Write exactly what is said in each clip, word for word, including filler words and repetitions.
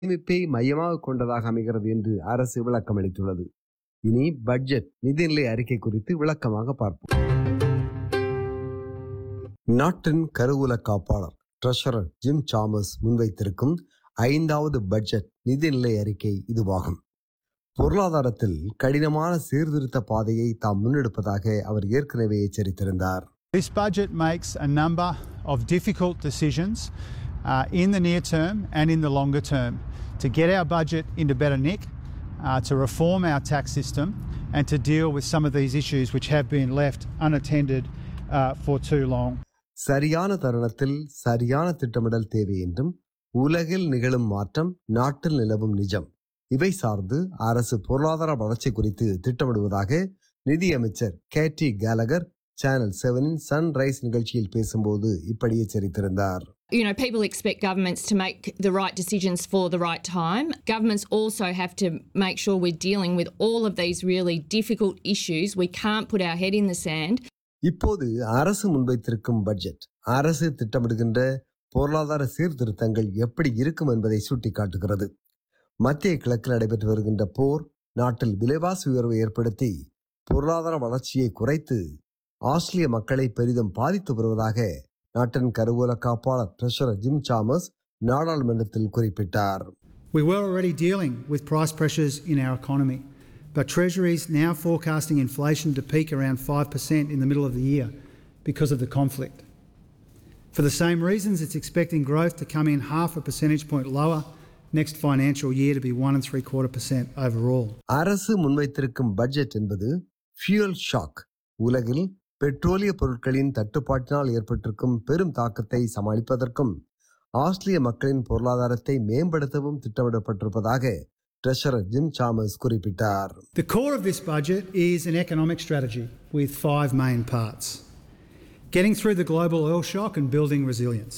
சேமிப்பை மையமாக கொண்டதாக அமைகிறது என்று அரசு விளக்கம் அளித்துள்ளது. இனி பட்ஜெட் நிதிநிலை அறிக்கை குறித்து விளக்கமாக பார்ப்போம். நாட்டின் கருவூல காப்பாளர் ட்ரெஷரர் ஜிம் சாமஸ் முன்வைத்திருக்கும் ஐந்தாவது பட்ஜெட் நிதிநிலை அறிக்கை இதுவாகும். பொருளாதாரத்தில் கடினமான சீர்திருத்த பாதையை தாம் முன்னெடுப்பதாக அவர் ஏற்கனவே எச்சரித்திருந்தார். This budget makes a number of difficult decisions uh, in the near term and in the longer term to get our budget into better nick, uh, to reform our tax system and to deal with some of these issues which have been left unattended uh, for too long. சரியான தருணத்தில் சரியான திட்டமிடல் தேவை என்றும் உலகில் நிகழும் மாற்றம் நாட்டில் நிலவும் நிஜம் இவை சார்ந்து அரசு பொருளாதார வளர்ச்சி குறித்து திட்டமிடுவதாக நிதியமைச்சர் கேட்டி கேலகர் சேனல் செவனின் சன்ரைஸ் நிகழ்ச்சியில் பேசும்போது இப்படி எச்சரித்திருந்தார். You know, people expect governments to make the right decisions for the right time. Governments also have to make sure we're dealing with all of these really difficult issues. We can't put our head in the sand. இப்போது அரசு முன்வைத்திருக்கும் budget அரசு திட்டமிடுகின்ற பொருளாதார சீர்திருத்தங்கள் எப்படி இருக்கும் என்பதை சுட்டிக்காட்டுகிறது. மத்திய கிழக்கில் நடைபெற்று வருகின்ற போர் நாட்டில் விலைவாசி உயர்வை ஏற்படுத்தி பொருளாதார வளர்ச்சியை குறைத்து ஆஸ்திரேலிய மக்களை பெரிதும் பாதித்து வருவதாக நாட்டின் கருவூல காப்பாளர் ட்ரெஷரர் ஜிம் சாமஸ் நாடாளுமன்றத்தில் குறிப்பிட்டார். We were already dealing with price pressures in our economy, but Treasury is now forecasting inflation to peak around five percent in the middle of the year because of the conflict. For the same reasons, it's expecting growth to come in half a percentage point lower next financial year to be one and three quarter percent overall. அரசு முன்வைத்திருக்கும் budget என்பது fuel shock, உலகில் பெட்ரோலிய பொருட்களின் தட்டுப்பாட்டினால் ஏற்பட்டிருக்கும் பெரும் தாக்கத்தை சமாளிப்பதற்கும் ஆஸ்திரேலிய மக்களின் பொருளாதாரத்தை மேம்படுத்தவும் திட்டமிடப்பட்டிருப்பதாக ட்ரெஷரர் ஜிம் சாமஸ் குறிப்பிட்டார். The core of this budget is an economic strategy with five main parts. Getting through the global oil shock and building resilience.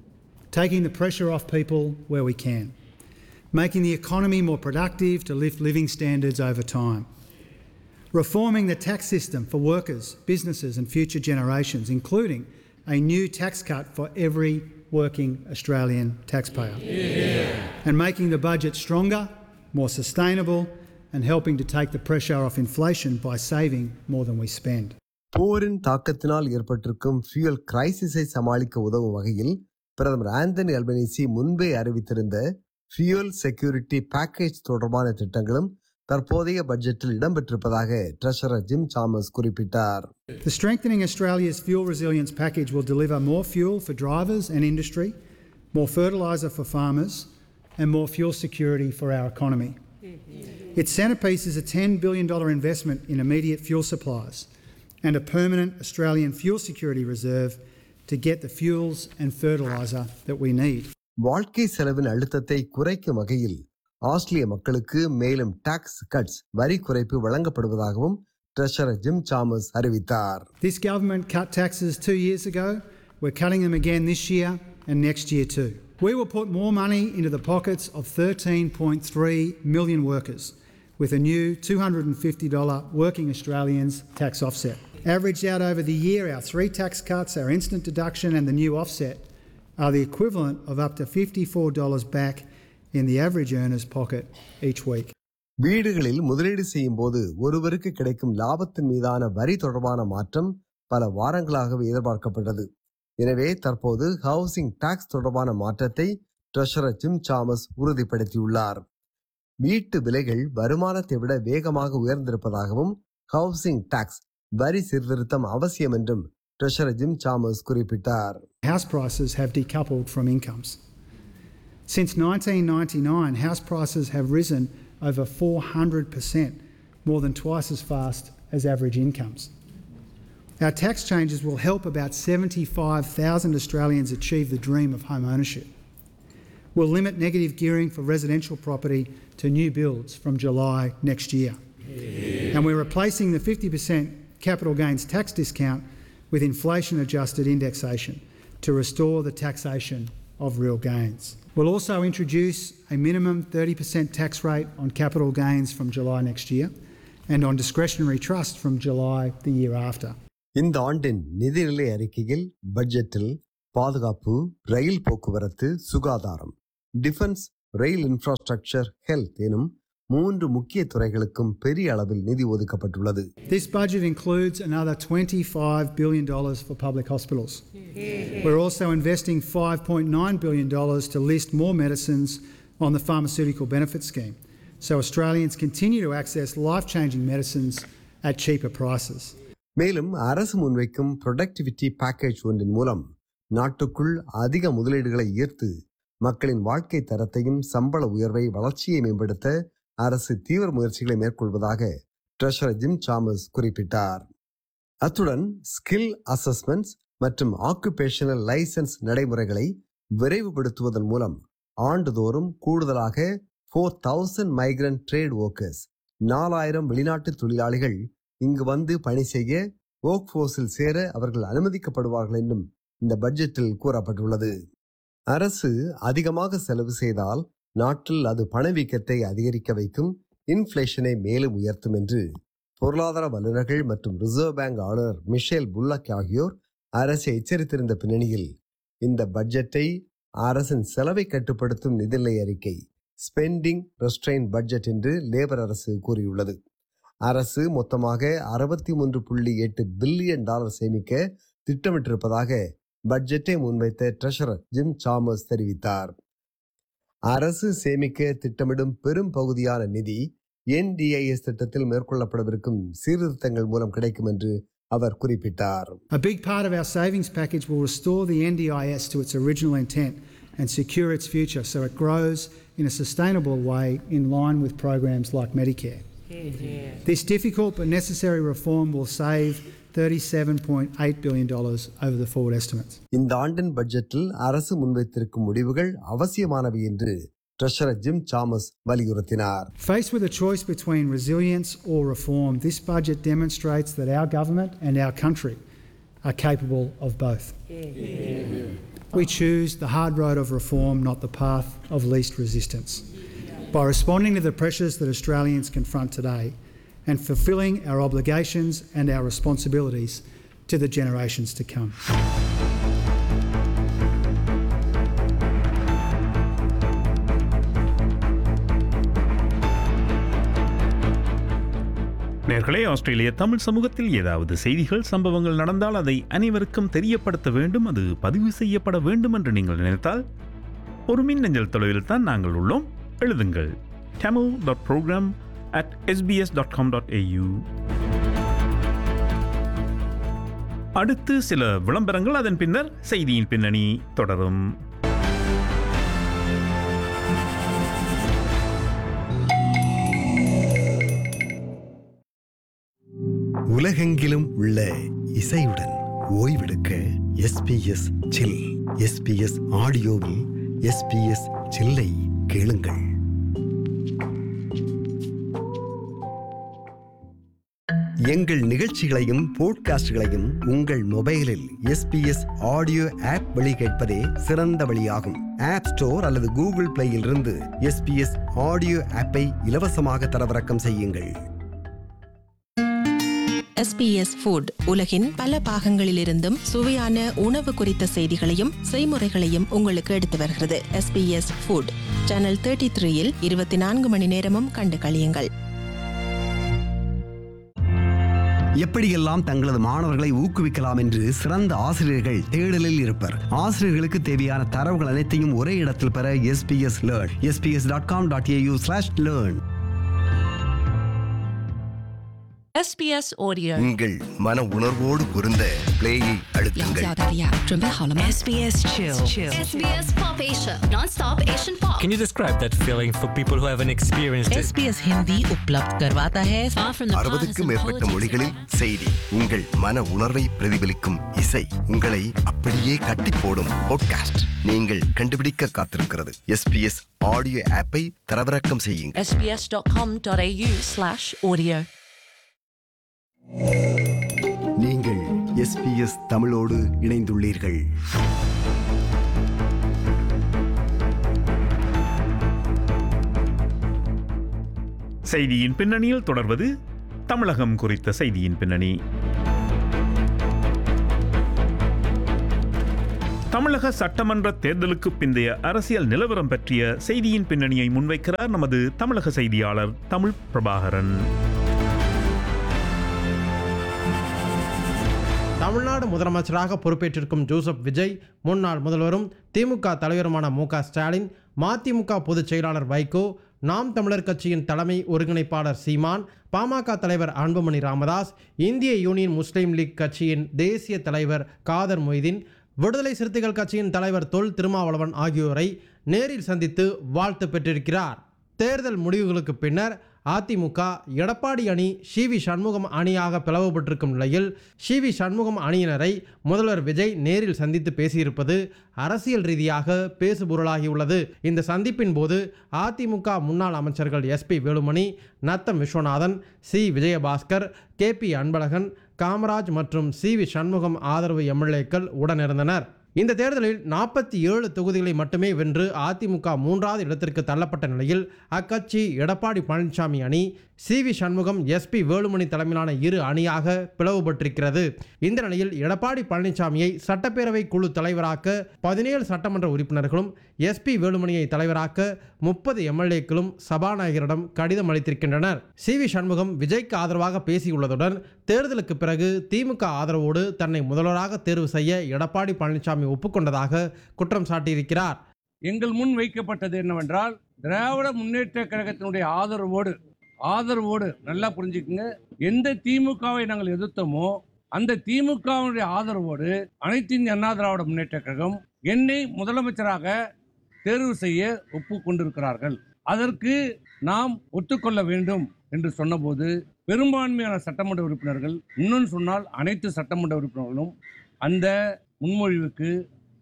Taking the pressure off people where we can. Making the economy more productive to lift living standards over time. Reforming the tax system for workers, businesses and future generations, including a new tax cut for every working Australian taxpayer. Yeah. And making the budget stronger, more sustainable and helping to take the pressure off inflation by saving more than we spend. போரின் தாக்கத்தினால் ஏற்பட்டிருக்கும் fuel கிரைசிஸை சமாளிக்க உதவும் வகையில் பிரதமர் Anthony Albanese முன்பே அறிவித்திருந்த fuel security package தொடர்பான திட்டங்களும் தற்போதைய பட்ஜெட்டில் இடம்பெற்றிருப்பதாக ட்ரெஷரர் ஜிம் சாமஸ் குறிப்பிட்டார். The Strengthening Australia's Fuel Resilience Package will deliver more fuel for drivers and industry, more fertiliser for farmers and more fuel security for our economy. Its centrepiece is a ten billion dollars investment in immediate fuel supplies and a permanent Australian fuel security reserve to get the fuels and fertiliser that we need. வாழ்க்கை செலவின் அழுத்தத்தை குறைக்கும் வகையில் ஆஸ்திரேலிய மக்களுக்கு மேலும் tax cuts வரி குறைப்பு வழங்கப்படுவதாகவும் ட்ரெஷரர் ஜிம் சாமஸ் அறிவித்தார். This government cut taxes two years ago. We're cutting them again this year and next year too. We will put more money into the pockets of thirteen point three million workers with a new two hundred fifty dollars working Australians tax offset. Averaged out over the year, our three tax cuts, our instant deduction and the new offset are the equivalent of up to fifty-four dollars back in the average earner's pocket each week. வீடுகளில் முதலீடு செய்யும் போது ஒருவருக்கு கிடைக்கும் லாபத்தின் மீதான வரி தொடர்பான மாற்றம் பல வாரங்களாகவே எதிர்பார்க்கப்பட்டது. எனவே தற்போது ஹவுசிங் டாக்ஸ் தொடர்பான மாற்றத்தை ட்ரெஷரர் ஜிம் சாமஸ் உறுதிப்படுத்தியுள்ளார். வீட்டு விலைகள் வருமானத்தை விட வேகமாக உயர்ந்திருப்பதாகவும் ஹவுசிங் டாக்ஸ் வரி சீர்திருத்தம் அவசியம் என்றும் ட்ரெஷரர் ஜிம் சாமஸ் குறிப்பிட்டார். House prices have decoupled from incomes. Since nineteen ninety-nine, house prices have risen over four hundred percent, more than twice as fast as average incomes. Our tax changes will help about seventy-five thousand Australians achieve the dream of home ownership. We'll limit negative gearing for residential property to new builds from July next year. Yeah. And we're replacing the fifty percent capital gains tax discount with inflation-adjusted indexation to restore the taxation of real gains. We'll also introduce a minimum thirty percent tax rate on capital gains from July next year and on discretionary trust from July the year after. இந்த ஆண்டின் நிதிநிலை அறிக்கையில் பட்ஜெட்டில் பாதுகாப்பு, ரயில் போக்குவரத்து, சுகாதாரம், defence ரயில் infrastructure, health எனும் மூன்று முக்கிய துறைகளுக்கும் பெரிய அளவில் நிதி ஒதுக்கப்பட்டுள்ளது. This budget includes another twenty-five billion dollars for public hospitals. We're also investing five point nine billion dollars to list more medicines on the pharmaceutical benefit scheme, so Australians continue to access life-changing medicines at cheaper prices. மேலும் அரசு முன்வைக்கும் productivity package ஒன்றின் மூலம் நாட்டுக்குள் அதிக முதலீடுகளை ஈர்த்து மக்களின் வாழ்க்கை தரத்தையும் சம்பள உயர்வை வளர்ச்சியை மேம்படுத்த அரசு தீவிர முயற்சிகளை மேற்கொள்வதாக ட்ரெஷரர் ஜிம் சாமஸ் குறிப்பிட்டார். அத்துடன் ஸ்கில் அசஸ்மெண்ட்ஸ் மற்றும் ஆக்குபேஷனல் லைசன்ஸ் நடைமுறைகளை விரைவுபடுத்துவதன் மூலம் ஆண்டுதோறும் கூடுதலாக four thousand migrant trade workers, நாலாயிரம் வெளிநாட்டு தொழிலாளிகள் இங்கு வந்து பணி செய்ய ஒர்க் ஃபோர்ஸில் சேர அவர்கள் அனுமதிக்கப்படுவார்கள் என்றும் இந்த பட்ஜெட்டில் கூறப்பட்டுள்ளது. அரசு அதிகமாக செலவு செய்தால் நாட்டில் அது பணவீக்கத்தை அதிகரிக்க வைக்கும், இன்ஃப்ளேஷனை மேலும் உயர்த்தும் என்று பொருளாதார வல்லுநர்கள் மற்றும் ரிசர்வ் பேங்க் ஆளுநர் மிஷேல் புல்லக் ஆகியோர் அரசை எச்சரித்திருந்த பின்னணியில் இந்த பட்ஜெட்டை அரசின் செலவை கட்டுப்படுத்தும் நிதிநிலை அறிக்கை ஸ்பெண்டிங் ரெஸ்ட்ரெயின் பட்ஜெட் என்று லேபர் அரசு கூறியுள்ளது. அரசு மொத்தமாக அறுபத்தி மூன்று புள்ளி எட்டு பில்லியன் டாலர் சேமிக்க திட்டமிட்டிருப்பதாக பட்ஜெட்டை முன்வைத்த ட்ரெஷரர் ஜிம் சாமஸ் தெரிவித்தார். அரசு சேமிக்க திட்டமிடும் பெரும் பகுதியான நிதி என்டிஐஎஸ் திட்டத்தில் மேற்கொள்ளப்படவிருக்கும் சீர்திருத்தங்கள் மூலம் கிடைக்கும் என்று அவர் குறிப்பிட்டார். A big part of our savings package will restore the N D I S to its original intent and secure its future so it grows in a sustainable way in line with programs like Medicare. Yeah. This difficult but necessary reform will save thirty-seven point eight billion dollars over the forward estimates. இந்த ஆண்டின் பட்ஜெட்டில் அரசு முன்வைத்திருக்கும் முடிவுகள் அவசியமானவை என்று treasurer gym Sam's வலியுறுத்தினார். Faced with a choice between resilience or reform, this budget demonstrates that our government and our country are capable of both. Yeah. We choose the hard road of reform, not the path of least resistance. By responding to the pressures that Australians confront today and fulfilling our obligations and our responsibilities to the generations to come. நேயர்களே, ஆஸ்திரேலிய தமிழ் சமூகத்தில் ஏதாவது செய்திகள், சம்பவங்கள் நடந்தால் அதை அனைவருக்கும் தெரியப்படுத்த வேண்டும், அது பதிவு செய்யப்பட வேண்டும் என்று நீங்கள் நினைத்தால் ஒரு மின்னஞ்சல் தொலைவில் தான் நாங்கள் உள்ளோம். எழுதுங்கள் tamil dot program at s b s dot com dot a u. அடுத்து சில விளம்பரங்கள், அதன் பின்னர் செய்தியின் பின்னணி தொடரும். உலகெங்கிலும் உள்ள இசையுடன் ஓய்வெடுக்க எஸ்பிஎஸ் சில். எஸ்பிஎஸ் ஆடியோவில் எஸ்பிஎஸ் சில்லை கேளுங்கள். எங்கள் நிகழ்ச்சிகளையும் போட்காஸ்டுகளையும் உங்கள் மொபைலில் எஸ்பிஎஸ் ஆடியோ ஆப் வழி கேட்பதே சிறந்த வழியாகும். ஆப் ஸ்டோர் அல்லது கூகுள் பிளேயில் இருந்து எஸ்பிஎஸ் ஆடியோ ஆப்பை இலவசமாக தரவிறக்கம் செய்யுங்கள். எஸ்பிஎஸ் ஃபுட் உலகின் பல பாகங்களிலிருந்தும் சுவையான உணவு குறித்த செய்திகளையும் செய்முறைகளையும் உங்களுக்கு எடுத்து வருகிறது. எஸ்பிஎஸ் ஃபுட் சேனல் தேர்ட்டி த்ரீயில் இருபத்தி நான்கு மணி நேரமும் கண்டு களியுங்கள். எப்படியெல்லாம் தங்களது மாணவர்களை ஊக்குவிக்கலாம் என்று சிறந்த ஆசிரியர்கள் தேடலில் இருப்பர். ஆசிரியர்களுக்கு தேவையான தரவுகள் அனைத்தையும் ஒரே இடத்தில் பெற SBS learn SBS dot com dot A U slash learn. S B S Audio. உங்கள் மன உணர்வோடு பொருந்த பிளேயை அழுத்துங்கள். S B S Chill. S B S Pop Asia. Non-stop Asian pop. Can you describe that feeling for people who haven't experienced it? S B S Hindi उपलब्ध करवाता है. Far from the அறுபதுக்கும் மேற்பட்ட மொழிகளில் செய்தி, உங்கள் மன உணர்வை பிரதிபலிக்கும் இசை, உங்களை அப்படியே கட்டி போடும் பாட்காஸ்ட் நீங்கள் கண்டுபிடிக்க காத்திருக்கிறது. எஸ்பிஎஸ் ஆடியோ ஆப்பை தரவிறக்கம் செய்யுங்கள். S B S dot com dot a u slash audio. நீங்கள் எஸ்பிஎஸ் தமிழோடு இணைந்துள்ளீர்கள். செய்தியின் பின்னணியில் தொடர்வது தமிழகம் குறித்த செய்தியின் பின்னணி. தமிழக சட்டமன்ற தேர்தலுக்கு பிந்தைய அரசியல் நிலவரம் பற்றிய செய்தியின் பின்னணியை முன்வைக்கிறார் நமது தமிழக செய்தியாளர் தமிழ் பிரபாகரன். தமிழ்நாடு முதலமைச்சராக பொறுப்பேற்றிருக்கும் ஜோசப் விஜய், முன்னாள் முதல்வரும் திமுக தலைவருமான மு க ஸ்டாலின், மதிமுக பொதுச் செயலாளர் வைகோ, நாம் தமிழர் கட்சியின் தலைமை ஒருங்கிணைப்பாளர் சீமான், பாமக தலைவர் அன்புமணி ராமதாஸ், இந்திய யூனியன் முஸ்லீம் லீக் கட்சியின் தேசிய தலைவர் காதர் மொய்தீன், விடுதலை சிறுத்தைகள் கட்சியின் தலைவர் தொல் திருமாவளவன் ஆகியோரை நேரில் சந்தித்து வாழ்த்து பெற்றிருக்கிறார். தேர்தல் முடிவுகளுக்கு பின்னர் அதிமுக எடப்பாடி அணி சி வி சண்முகம் அணியாக பிளவுபட்டிருக்கும் நிலையில் சி வி சண்முகம் அணியினரை முதல்வர் விஜய் நேரில் சந்தித்து பேசியிருப்பது அரசியல் ரீதியாக பேசுபொருளாகியுள்ளது. இந்த சந்திப்பின் போது அதிமுக முன்னாள் அமைச்சர்கள் S B Velumani, Natham Viswanathan, C Vijayabaskar, K P Anbazhagan, Kamaraj மற்றும் சி வி சண்முகம் ஆதரவு எம்எல்ஏக்கள் உடனிருந்தனர். இந்த தேர்தலில் நாற்பத்தி ஏழு தொகுதிகளை மட்டுமே வென்று அதிமுக மூன்றாவது இடத்திற்கு தள்ளப்பட்ட நிலையில் அக்கட்சி எடப்பாடி பழனிசாமி அணி C V Shanmugam, S B Velumani தலைமையிலான இரு அணியாக பிளவுபட்டிருக்கிறது. இந்த நிலையில் எடப்பாடி பழனிசாமியை சட்டப்பேரவை குழு தலைவராக்க பதினேழு சட்டமன்ற உறுப்பினர்களும், எஸ் பி வேலுமணியை தலைவராக்க முப்பது எம்எல்ஏக்களும் சபாநாயகரிடம் கடிதம் அளித்திருக்கின்றனர். சி வி சண்முகம் விஜய்க்கு ஆதரவாக பேசியுள்ளதுடன் தேர்தலுக்கு பிறகு திமுக ஆதரவோடு தன்னை முதல்வராக தேர்வு செய்ய எடப்பாடி பழனிசாமி ஒப்புக்கொண்டதாக குற்றம் சாட்டியிருக்கிறார். எங்கள் முன் வைக்கப்பட்டது என்னவென்றால், திராவிட முன்னேற்ற கழகத்தினுடைய ஆதரவோடு ஆதரவோடு நல்லா புரிஞ்சுக்குங்க, எந்த திமுகவை நாங்கள் எதிர்த்தோமோ அந்த திமுகவுடைய ஆதரவோடு அனைத்து இந்திய அண்ணா திராவிட முன்னேற்ற கழகம் என்னை முதலமைச்சராக தேர்வு செய்ய ஒப்புக்கொண்டிருக்கிறார்கள். அதற்கு நாம் ஒத்துக்கொள்ள வேண்டும் என்று சொன்னபோது பெரும்பான்மையான சட்டமன்ற உறுப்பினர்கள், இன்னொன்று சொன்னால் அனைத்து சட்டமன்ற உறுப்பினர்களும் அந்த முன்மொழிவுக்கு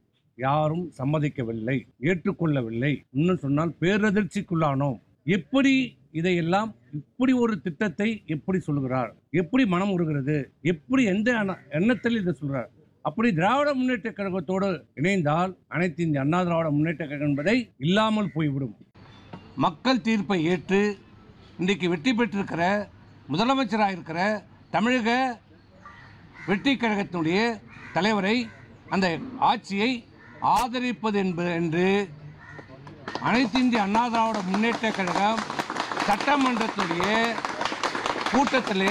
யாரும் சம்மதிக்கவில்லை, ஏற்றுக்கொள்ளவில்லை. இன்னும் சொன்னால் பேரதிர்ச்சிக்குள்ளானோம். எப்படி இதையெல்லாம் இப்படி ஒரு திட்டத்தை எப்படி சொல்கிறார், எப்படி மனம் உருகிறது, எப்படி எந்த எண்ணத்தில் இதை சொல்றார்? அப்படி திராவிட முன்னேற்ற கழகத்தோடு இணைந்தால் அனைத்து இந்திய அண்ணா திராவிட முன்னேற்ற கழகம் என்பதை இல்லாமல் போய்விடும். மக்கள் தீர்ப்பை ஏற்று இன்றைக்கு வெற்றி பெற்றிருக்கிற முதலமைச்சராக இருக்கிற தமிழக வெற்றி கழகத்தினுடைய தலைவரை, அந்த ஆட்சியை ஆதரிப்பது என்பது என்று அனைத்து இந்திய அண்ணா திராவிட முன்னேற்ற கழகம் சட்டமன்றத்துடைய கூட்டத்திலே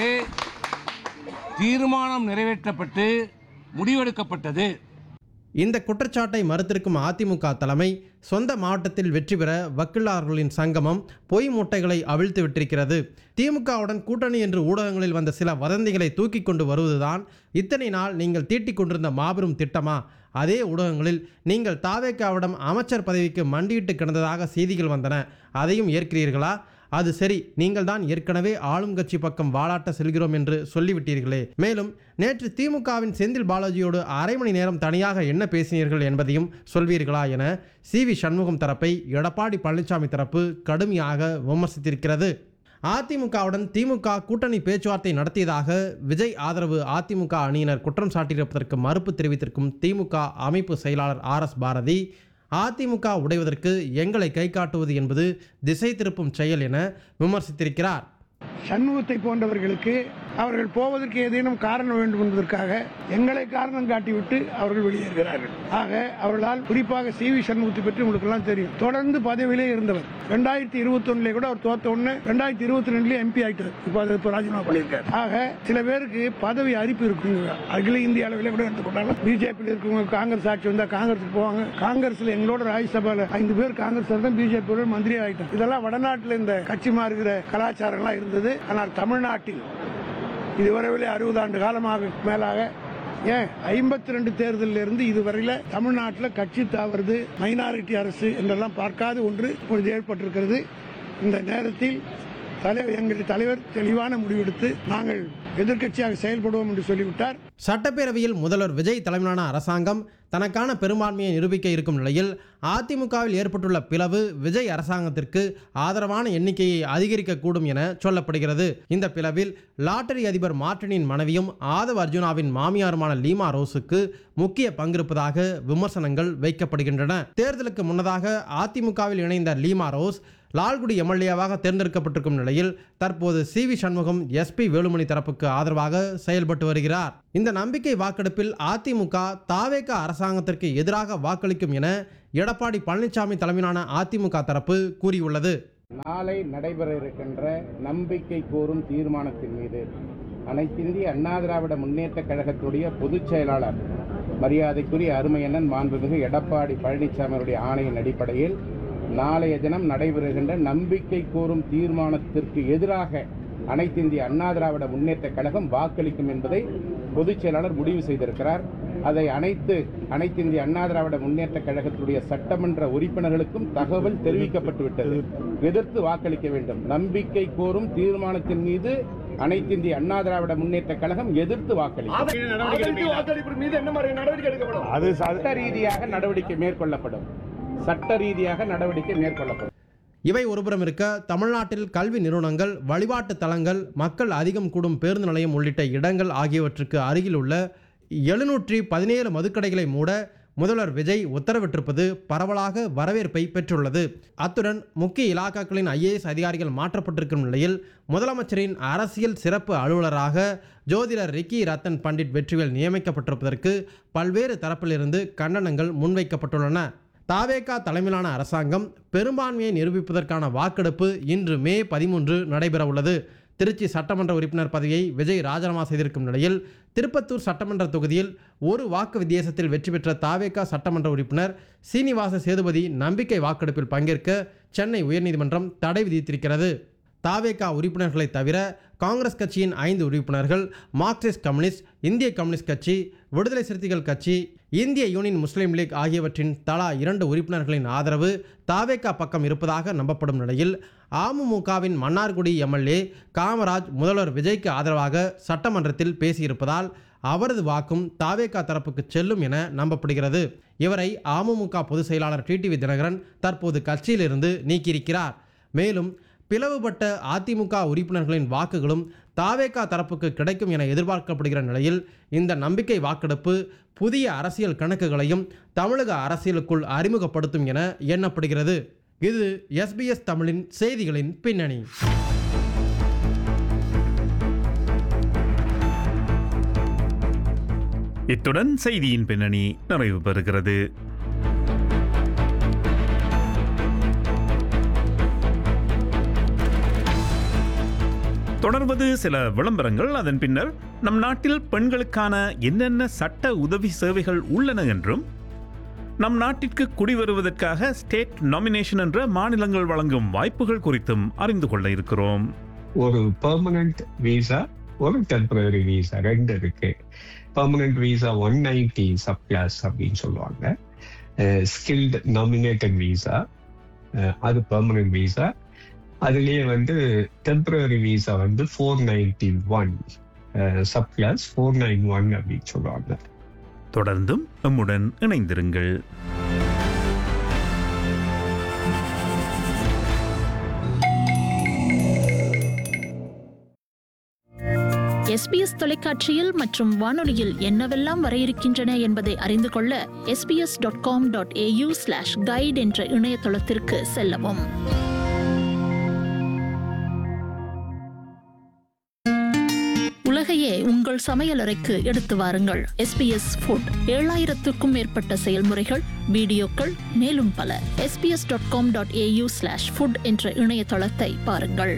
தீர்மானம் நிறைவேற்றப்பட்டு முடிவெடுக்கப்பட்டது. இந்த குற்றச்சாட்டை மறுத்திருக்கும் அதிமுக தலைமை சொந்த மாவட்டத்தில் வெற்றி பெற வக்கீலாளர்களின் சங்கமம் பொய் மூட்டைகளை அவிழ்த்து விட்டிருக்கிறது. திமுகவுடன் கூட்டணி என்று ஊடகங்களில் வந்த சில வதந்திகளை தூக்கி கொண்டு வருவதுதான் இத்தனை நாள் நீங்கள் தீட்டிக் கொண்டிருந்த மாபெரும் திட்டமா? அதே ஊடகங்களில் நீங்கள் தாவேகாவிடம் அமைச்சர் பதவிக்கு மண்டியிட்டு கிடந்ததாக செய்திகள் வந்தன. அதையும் ஏற்கிறீர்களா? அது சரி, நீங்கள் தான் ஏற்கனவே ஆளும் கட்சி பக்கம் வாலாட்ட செல்கிறோம் என்று சொல்லிவிட்டீர்களே. மேலும் நேற்று திமுகவின் செந்தில் பாலாஜியோடு அரை மணி நேரம் தனியாக என்ன பேசினீர்கள் என்பதையும் சொல்வீர்களா என சி வி சண்முகம் தரப்பை எடப்பாடி பழனிசாமி தரப்பு கடுமையாக விமர்சித்திருக்கிறது. அதிமுகவுடன் திமுக கூட்டணி பேச்சுவார்த்தை நடத்தியதாக விஜய் ஆதரவு அதிமுக அணியினர் குற்றம் சாட்டியிருப்பதற்கு மறுப்பு தெரிவித்திருக்கும் திமுக அமைப்பு செயலாளர் ஆர் எஸ் பாரதி, அதிமுக உடைவதற்கு எங்களை கை காட்டுவது என்பது திசை திருப்பும் செயல் என விமர்சித்திருக்கிறார். சண்முகத்தை போன்றவர்களுக்கு அவர்கள் போவதற்கு ஏதேனும் காரணம் வேண்டும் என்பதற்காக எங்களை காரணம் காட்டிவிட்டு அவர்கள் வெளியேறுகிறார்கள். ஆக அவர்களால், குறிப்பாக சி வி சண்முகத்தை பற்றி உங்களுக்கு எல்லாம் தெரியும், தொடர்ந்து பதவியிலே இருந்தவர். ரெண்டாயிரத்தி இருபத்தி ஒண்ணுல கூட அவர் தோத்த உடனே ரெண்டாயிரத்தி இருபத்தி ரெண்டுல எம்பி ஆயிட்டார். இப்போ அதை இப்போ ராஜினாமா பண்ணியிருக்காரு. ஆக சில பேருக்கு பதவி அரிப்பு இருக்குங்க. அகில இந்திய அளவில் கூட எடுத்துக்கொண்டாலும் பிஜேபியில் இருக்கவங்க காங்கிரஸ் ஆட்சி வந்தா காங்கிரஸுக்கு போவாங்க. காங்கிரஸ்ல எங்களோட ராஜ்யசபால ஐந்து பேர் காங்கிரஸ் தான் பிஜேபி மந்திரி ஆயிட்டாங்க. இதெல்லாம் வடநாட்டில் இந்த கட்சி மாறுகிற கலாச்சாரம்லாம் இருந்தது. ஆனால் தமிழ்நாட்டில் இதுவரையிலே அறுபது ஆண்டு காலமாக மேலாக, ஏன் ஐம்பத்தி ரெண்டு தேர்தலில் இருந்து இதுவரையில தமிழ்நாட்டில் கட்சி தாவறது, மைனாரிட்டி அரசு என்றெல்லாம் பார்க்காத ஒன்று இப்பொழுது ஏற்பட்டிருக்கிறது. இந்த நேரத்தில் தலைவர் எங்கள் தலைவர் தெளிவான முடிவெடுத்து நாங்கள் எதிர்க்கட்சியாக செயல்படுவோம் என்று சொல்லிவிட்டார். சட்டப்பேரவையில் முதல்வர் விஜய் தலைமையிலான அரசாங்கம் தனக்கான பெரும்பான்மையை நிரூபிக்க இருக்கும் நிலையில் அதிமுகவில் ஏற்பட்டுள்ள பிளவு விஜய் அரசாங்கத்திற்கு ஆதரவான எண்ணிக்கையை அதிகரிக்கக்கூடும் என சொல்லப்படுகிறது. இந்த பிளவில் லாட்டரி அதிபர் மார்டினின் மனைவியும் ஆதவ் அர்ஜுனாவின் மாமியாருமான லீமா ரோஸுக்கு முக்கிய பங்கிருப்பதாக விமர்சனங்கள் வைக்கப்படுகின்றன. தேர்தலுக்கு முன்னதாக அதிமுகவில் இணைந்த லீமா ரோஸ் லால்குடி எம்எல்ஏவாக தேர்ந்தெடுக்கப்பட்டிருக்கும் நிலையில் தற்போது C V Shanmugam SP Velumani தரப்புக்கு ஆதரவாக செயல்பட்டு வருகிறார். இந்த நம்பிக்கை வாக்கெடுப்பில் அதிமுக தாவேக அரசாங்கத்திற்கு எதிராக வாக்களிக்கும் என எடப்பாடி பழனிசாமி தலைமையிலான அதிமுக தரப்பு கூறியுள்ளது. நாளை நடைபெற இருக்கின்ற நம்பிக்கை கோரும் தீர்மானத்தின் மீது அனைத்திந்திய அண்ணா திராவிட முன்னேற்ற கழகத்துடைய பொதுச் செயலாளர் மரியாதைக்குரிய அருமையண்ணன் மாண்புமிகு எடப்பாடி பழனிசாமியுடைய ஆணையின் அடிப்படையில் நாளைய தினம் நடைபெறுகின்ற நம்பிக்கை கோரும் தீர்மானத்திற்கு எதிராக அனைத்திந்திய அண்ணா திராவிட முன்னேற்ற கழகம் வாக்களிக்கும் என்பதை பொதுச் செயலாளர் முடிவு செய்திருக்கிறார். அதை அனைத்து அனைத்திந்திய அண்ணா திராவிட முன்னேற்ற கழகத்துடைய சட்டமன்ற உறுப்பினர்களுக்கும் தகவல் தெரிவிக்கப்பட்டுவிட்டது. எதிர்த்து வாக்களிக்க வேண்டும். நம்பிக்கை கோரும் தீர்மானத்தின் மீது அனைத்திந்திய அண்ணா திராவிட முன்னேற்ற கழகம் எதிர்த்து வாக்களிக்கும். அது சட்ட ரீதியாக நடவடிக்கை மேற்கொள்ளப்படும். சட்ட ரீதியாக நடவடிக்கை மேற்கொள்ளப்படும். இவை ஒருபுறம் இருக்க, தமிழ்நாட்டில் கல்வி நிறுவனங்கள், வழிபாட்டு தலங்கள், மக்கள் அதிகம் கூடும் பேருந்து நிலையம் உள்ளிட்ட இடங்கள் ஆகியவற்றுக்கு அருகில் உள்ள எழுநூற்றி பதினேழு மதுக்கடைகளை மூட முதல்வர் விஜய் உத்தரவிட்டிருப்பது பரவலாக வரவேற்பை பெற்றுள்ளது. அத்துடன் முக்கிய இலாக்காக்களின் ஐஏஎஸ் அதிகாரிகள் மாற்றப்பட்டிருக்கும் நிலையில் முதலமைச்சரின் அரசியல் சிறப்பு அலுவலராக ஜோதிடர் ரிக்கி ரத்தன் பண்டிட் வெற்றிவேல் நியமிக்கப்பட்டிருப்பதற்கு பல்வேறு தரப்பிலிருந்து கண்டனங்கள் முன்வைக்கப்பட்டுள்ளன. தாவேகா தலைமையிலான அரசாங்கம் பெரும்பான்மையை நிரூபிப்பதற்கான வாக்கெடுப்பு இன்று மே பதிமூன்று நடைபெறவுள்ளது. திருச்சி சட்டமன்ற உறுப்பினர் பதவியை விஜய் ராஜினாமா செய்திருக்கும் நிலையில் திருப்பத்தூர் சட்டமன்ற தொகுதியில் ஒரு வாக்கு வித்தியாசத்தில் வெற்றி பெற்ற தாவேகா சட்டமன்ற உறுப்பினர் சீனிவாச சேதுபதி நம்பிக்கை வாக்கெடுப்பில் பங்கேற்க சென்னை உயர்நீதிமன்றம் தடை விதித்திருக்கிறது. தாவேகா உறுப்பினர்களை தவிர காங்கிரஸ் கட்சியின் ஐந்து உறுப்பினர்கள், மார்க்சிஸ்ட் கம்யூனிஸ்ட், இந்திய கம்யூனிஸ்ட் கட்சி, விடுதலை சிறுத்தைகள் கட்சி, இந்திய யூனியன் முஸ்லீம் லீக் ஆகியவற்றின் தலா இரண்டு உறுப்பினர்களின் ஆதரவு தாவேகா பக்கம் இருப்பதாக நம்பப்படும் நிலையில் அமமுகவின் மன்னார்குடி எம்எல்ஏ காமராஜ் முதல்வர் விஜய்க்கு ஆதரவாக சட்டமன்றத்தில் பேசியிருப்பதால் அவரது வாக்கும் தாவேகா தரப்புக்கு செல்லும் என நம்பப்படுகிறது. இவரை அமமுக பொதுச் செயலாளர் டிடிவி தினகரன் தற்போது கட்சியிலிருந்து நீக்கியிருக்கிறார். மேலும் பிளவுபட்ட அதிமுக உறுப்பினர்களின் வாக்குகளும் தாவேகா தரப்புக்கு கிடைக்கும் என எதிர்பார்க்கப்படுகிற நிலையில் இந்த நம்பிக்கை வாக்கெடுப்பு புதிய அரசியல் கணக்குகளையும் தமிழக அரசியலுக்குள் அறிமுகப்படுத்தும் என எண்ணப்படுகிறது. இது எஸ்பிஎஸ் தமிழின் செய்திகளின் பின்னணி. இத்துடன் செய்தியின் பின்னணி நிறைவு பெறுகிறது. தொடர்வது சில விளம்பரங்கள். அதன் பின்னர் நம் நாட்டில் பெண்களுக்கான என்னென்ன சட்ட உதவி சேவைகள் உள்ளன என்றும், நம் நாட்டிற்கு குடிவருவதற்காக ஸ்டேட் நாமினேஷன் என்ற மாநிலங்கள் வழங்கும் வாய்ப்புகள் குறித்தும் அறிந்து கொள்ள இருக்கிறோம். ஒரு பெர்மனன்ட் வீசா, ஒரு டெம்பரரி வீசா ரெண்டு இருக்கு. Permanent visa one ninety sub clause அப்படின்னு சொல்லுவாங்க. ஸ்கில்டு நாமினேட்டட் வீசா, அது பெர்மனன்ட் வீசா. அதுலேயே வந்து டெம்பரரி வீசா வந்து four ninety one sub clause four nine one அப்படின்னு சொல்லுவாங்க. தொடர்ந்தும் நம்முடன் இணைந்திருங்கள். எஸ்பிஎஸ் தொலைக்காட்சியில் மற்றும் வானொலியில் என்னவெல்லாம் வர இருக்கின்றன என்பதை அறிந்து கொள்ள SBS dot com dot AU slash guide என்ற இணையதளத்திற்கு செல்லவும். உலகையே உங்கள் சமையலறைக்கு எடுத்து வாருங்கள். எஸ்பிஎஸ் ஃபுட், ஏழாயிரத்துக்கும் மேற்பட்ட செயல்முறைகள், வீடியோக்கள், மேலும் பல. SBS dot com dot AU slash food என்ற இணையதளத்தை பாருங்கள்.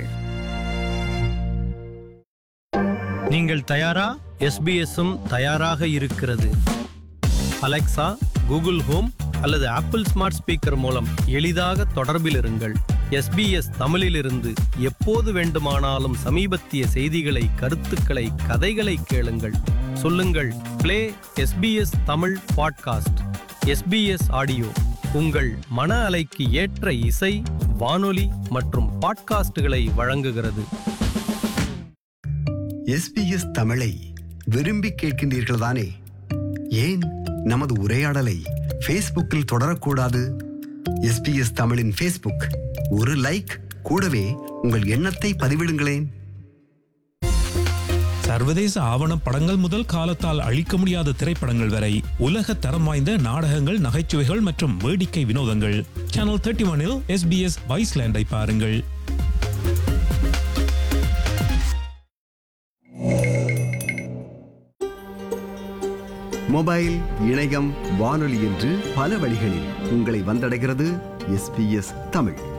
நீங்கள் தயாரா? எஸ்பிஎஸும் தயாராக இருக்கிறது. அலெக்சா, கூகுள் ஹோம் அல்லது ஆப்பிள் ஸ்மார்ட் ஸ்பீக்கர் மூலம் எளிதாக தொடர்பில் இருங்கள். எஸ்பிஎஸ் தமிழிலிருந்து எப்போது வேண்டுமானாலும் சமீபத்திய செய்திகளை, கருத்துக்களை, கதைகளை கேளுங்கள். சொல்லுங்கள், play SBS Tamil podcast. SBS audio உங்கள் மன அலைக்கு ஏற்ற இசை, வானொலி மற்றும் பாட்காஸ்டுகளை வழங்குகிறது. எஸ்பிஎஸ் தமிழை விரும்பி கேட்கின்றீர்கள் தானே? ஏன் நமது உரையாடலை ஃபேஸ்புக்கில் தொடரக்கூடாது? எஸ்பிஎஸ் தமிழின் ஃபேஸ்புக், ஒரு லைக், கூடவே உங்கள் எண்ணத்தை பதிவிடுங்களேன். சர்வதேச ஆவண படங்கள் முதல் காலத்தால் அழிக்க முடியாத திரைப்படங்கள் வரை உலக தரம் வாய்ந்த நாடகங்கள், நகைச்சுவைகள் மற்றும் வேடிக்கை வினோதங்கள். சேனல் தேர்ட்டி ஒனில் எஸ்பிஎஸ் வைஸ்லேண்டை பாருங்கள். மொபைல், இணையம், வானொலி என்று பல வழிகளில் உங்களை வந்தடைகிறது எஸ்பிஎஸ் தமிழ்.